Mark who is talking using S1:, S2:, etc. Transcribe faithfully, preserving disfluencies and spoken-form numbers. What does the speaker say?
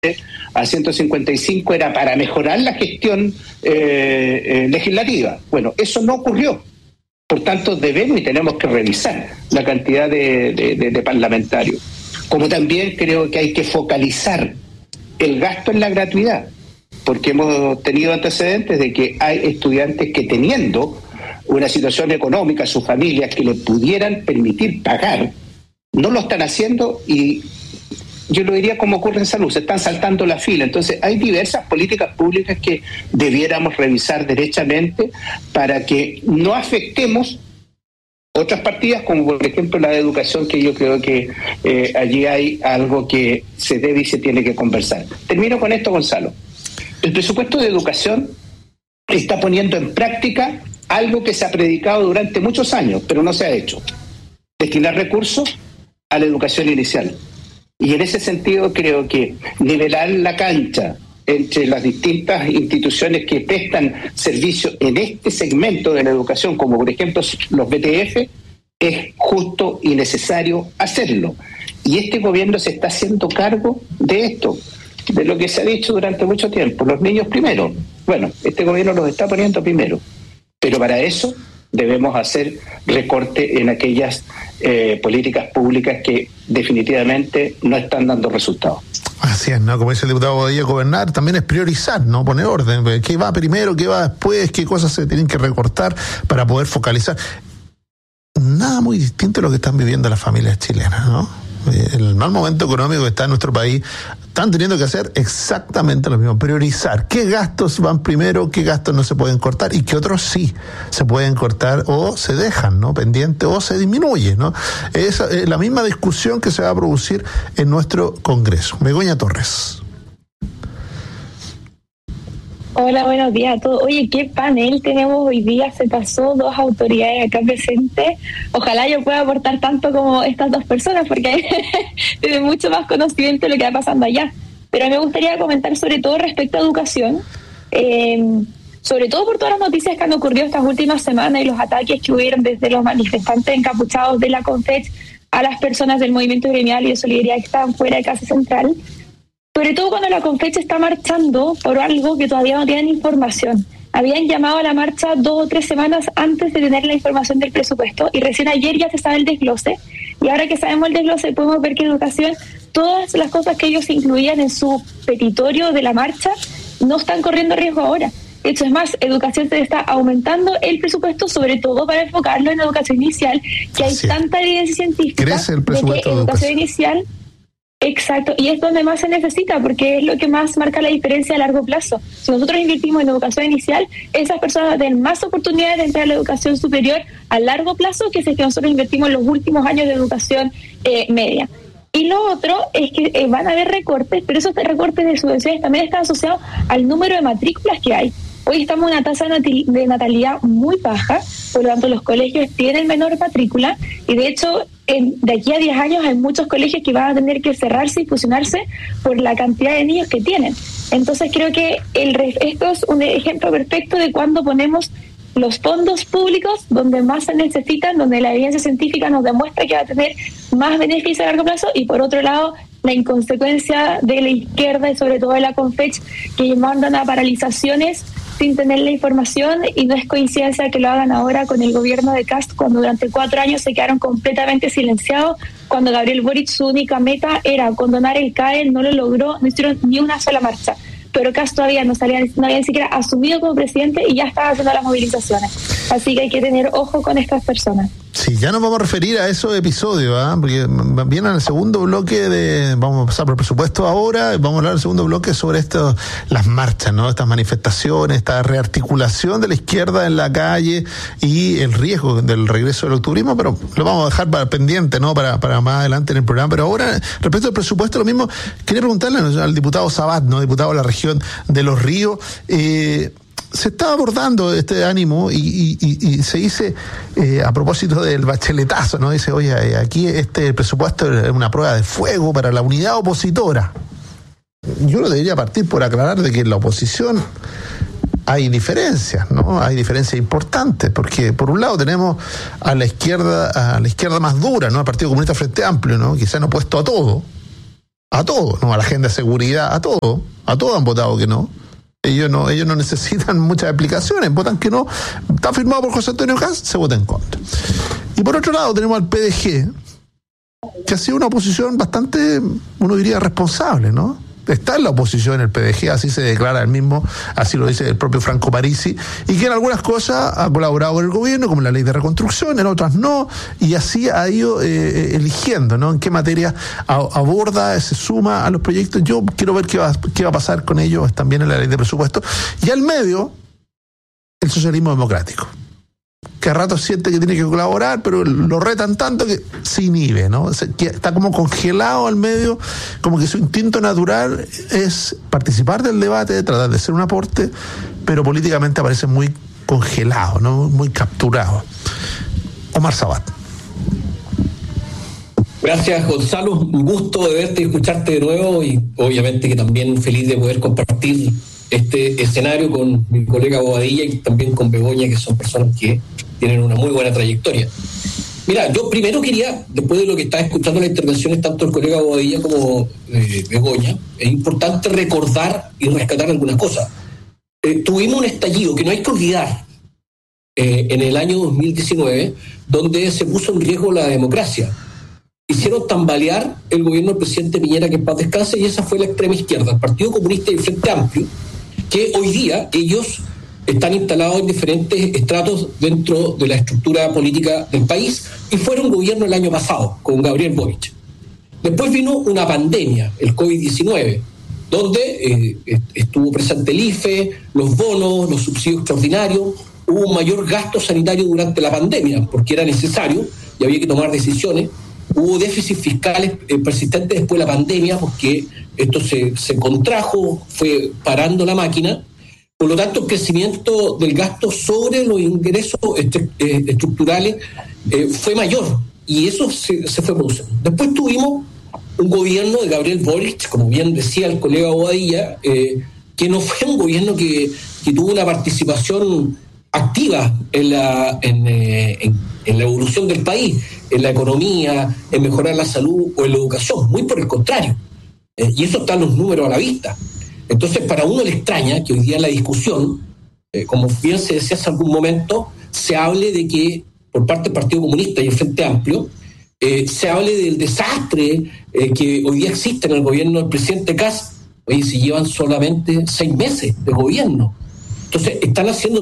S1: a ciento cincuenta y cinco era para mejorar la gestión eh, eh, legislativa. Bueno, eso no ocurrió. Por tanto, debemos y tenemos que revisar la cantidad de, de, de, de parlamentarios. Como también creo que hay que focalizar el gasto en la gratuidad, porque hemos tenido antecedentes de que hay estudiantes que, teniendo una situación económica, sus familias que le pudieran permitir pagar, no lo están haciendo, y yo lo diría como ocurre en salud, se están saltando la fila. Entonces hay diversas políticas públicas que debiéramos revisar derechamente para que no afectemos otras partidas, como por ejemplo la de educación, que yo creo que eh, allí hay algo que se debe y se tiene que conversar. Termino con esto, Gonzalo. El presupuesto de educación está poniendo en práctica algo que se ha predicado durante muchos años, pero no se ha hecho: destinar recursos a la educación inicial. Y en ese sentido creo que nivelar la cancha entre las distintas instituciones que prestan servicio en este segmento de la educación, como por ejemplo los B T F, es justo y necesario hacerlo. Y este gobierno se está haciendo cargo de esto, de lo que se ha dicho durante mucho tiempo: los niños primero. Bueno, este gobierno los está poniendo primero, pero para eso debemos hacer recorte en aquellas eh, políticas públicas que definitivamente no están dando resultados.
S2: Así es, ¿no? Como dice el diputado Bodilla, gobernar también es priorizar, ¿no? Poner orden. ¿Qué va primero? ¿Qué va después? ¿Qué cosas se tienen que recortar para poder focalizar? Nada muy distinto a lo que están viviendo las familias chilenas, ¿no? El mal momento económico que está en nuestro país, están teniendo que hacer exactamente lo mismo: priorizar qué gastos van primero, qué gastos no se pueden cortar y qué otros sí se pueden cortar o se dejan, ¿no?, pendiente, o se disminuye, ¿no? Es la misma discusión que se va a producir en nuestro Congreso. Begoña Torres.
S3: Hola, buenos días a todos. Oye, ¿qué panel tenemos hoy día? Se pasó dos autoridades acá presentes. Ojalá yo pueda aportar tanto como estas dos personas, porque tienen mucho más conocimiento de lo que va pasando allá. Pero me gustaría comentar sobre todo respecto a educación, eh, sobre todo por todas las noticias que han ocurrido estas últimas semanas y los ataques que hubieron desde los manifestantes encapuchados de la CONFECH a las personas del movimiento gremial y de solidaridad que estaban fuera de Casa Central. Sobre todo cuando la CONFECH está marchando por algo que todavía no tienen información. Habían llamado a la marcha dos o tres semanas antes de tener la información del presupuesto y recién ayer ya se sabe el desglose. Y ahora que sabemos el desglose podemos ver que en educación todas las cosas que ellos incluían en su petitorio de la marcha no están corriendo riesgo ahora. De hecho, es más, educación se está aumentando el presupuesto, sobre todo para enfocarlo en educación inicial, que hay tanta evidencia científica
S2: el
S3: de que educación inicial... Exacto, y es donde más se necesita, porque es lo que más marca la diferencia a largo plazo. Si nosotros invertimos en educación inicial, esas personas tienen más oportunidades de entrar a la educación superior a largo plazo que si es que nosotros invertimos en los últimos años de educación eh, media. Y lo otro es que eh, van a haber recortes, pero esos recortes de subvenciones también están asociados al número de matrículas que hay. Hoy estamos en una tasa de natalidad muy baja, por lo tanto los colegios tienen menor matrícula y de hecho en, de aquí a diez años hay muchos colegios que van a tener que cerrarse y fusionarse por la cantidad de niños que tienen. Entonces creo que el, esto es un ejemplo perfecto de cuando ponemos los fondos públicos donde más se necesitan, donde la evidencia científica nos demuestra que va a tener más beneficio a largo plazo, y por otro lado la inconsecuencia de la izquierda y sobre todo de la CONFECH, que mandan a paralizaciones sin tener la información, y no es coincidencia que lo hagan ahora con el gobierno de Kast, cuando durante cuatro años se quedaron completamente silenciados, cuando Gabriel Boric su única meta era condonar el C A E, no lo logró, no hicieron ni una sola marcha. Pero Kast todavía no, salía, no había ni siquiera asumido como presidente y ya estaba haciendo las movilizaciones. Así que hay que tener ojo con estas personas.
S2: Sí, ya nos vamos a referir a esos episodios, ¿eh? Porque viene en el segundo bloque de, vamos a pasar por el presupuesto ahora, vamos a hablar del segundo bloque sobre esto, las marchas, ¿no? Estas manifestaciones, esta rearticulación de la izquierda en la calle y el riesgo del regreso del octubrismo, pero lo vamos a dejar para pendiente, ¿no? Para, para más adelante en el programa. Pero ahora, respecto al presupuesto, lo mismo, quería preguntarle al diputado Sabat, ¿no? Diputado de la región de Los Ríos, eh, se está abordando este ánimo y, y, y, y se dice, eh, a propósito del bacheletazo, ¿no? Dice, oye, aquí este presupuesto es una prueba de fuego para la unidad opositora. Yo lo debería partir por aclarar de que en la oposición hay diferencias, ¿no? Hay diferencias importantes, porque por un lado tenemos a la izquierda, a la izquierda más dura, ¿no? Al Partido Comunista Frente Amplio, ¿no? Quizá no puesto a todo, A todo, ¿no? A la agenda de seguridad, a todo. A todo han votado que no. Ellos no, ellos no necesitan muchas explicaciones, votan que no. Está firmado por José Antonio Kast, se vota en contra. Y por otro lado tenemos al P D G, que ha sido una oposición bastante, uno diría, responsable, ¿no? Está en la oposición el P D G, así se declara el mismo, así lo dice el propio Franco Parisi, y que en algunas cosas ha colaborado con el gobierno, como la ley de reconstrucción, en otras no, y así ha ido eh, eligiendo, ¿no? En qué materia aborda, se suma a los proyectos. Yo quiero ver qué va, qué va a pasar con ellos también en la ley de presupuesto. Y al medio, el socialismo democrático, que a rato siente que tiene que colaborar, pero lo retan tanto que se inhibe, ¿no? Se, que está como congelado al medio, como que su instinto natural es participar del debate, tratar de ser un aporte, pero políticamente aparece muy congelado, ¿no? Muy capturado. Omar Sabat.
S4: Gracias, Gonzalo. Un gusto de verte y escucharte de nuevo, y obviamente que también feliz de poder compartir este escenario con mi colega Bobadilla y también con Begoña, que son personas que tienen una muy buena trayectoria. Mira, yo primero quería, después de lo que estaba escuchando las intervenciones tanto del colega Bobadilla como eh, Begoña, es importante recordar y rescatar algunas cosas. Eh, tuvimos un estallido que no hay que olvidar eh, en el año dos mil diecinueve, donde se puso en riesgo la democracia. Hicieron tambalear el gobierno del presidente Piñera, que en paz descanse, y esa fue la extrema izquierda, el Partido Comunista y el Frente Amplio, que hoy día ellos están instalados en diferentes estratos dentro de la estructura política del país, y fueron gobierno el año pasado con Gabriel Boric. Después vino una pandemia, el covid diecinueve, donde eh, estuvo presente el I F E, los bonos, los subsidios extraordinarios. Hubo un mayor gasto sanitario durante la pandemia porque era necesario y había que tomar decisiones. Hubo déficits fiscales eh, persistentes después de la pandemia porque esto se, se contrajo, fue parando la máquina. Por lo tanto, el crecimiento del gasto sobre los ingresos est- eh, estructurales eh, fue mayor, y eso se, se fue produciendo. Después tuvimos un gobierno de Gabriel Boric, como bien decía el colega Bobadilla, eh, que no fue un gobierno que, que tuvo una participación activa en la, en, eh, en, en la evolución del país, en la economía, en mejorar la salud o en la educación. Muy por el contrario. Eh, y eso está en los números a la vista. Entonces, para uno le extraña que hoy día en la discusión, eh, como bien se decía hace algún momento, se hable de que por parte del Partido Comunista y el Frente Amplio, eh, se hable del desastre eh, que hoy día existe en el gobierno del presidente Kast. Oye, si llevan solamente seis meses de gobierno. Entonces, están haciendo